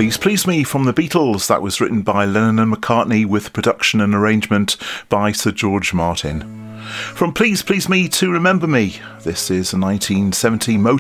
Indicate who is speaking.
Speaker 1: Please Please Me from the Beatles. That was written by Lennon and McCartney with production and arrangement by Sir George Martin. From Please Please Me to Remember Me, this is a 1970